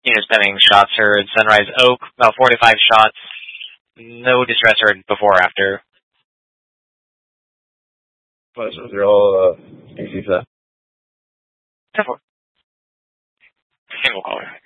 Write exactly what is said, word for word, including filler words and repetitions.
Units pending, shots heard. Sunrise Oak, about forty-five shots. No distress heard before or after. Pleasure. They're all uh, A C for that. ten four. Single caller.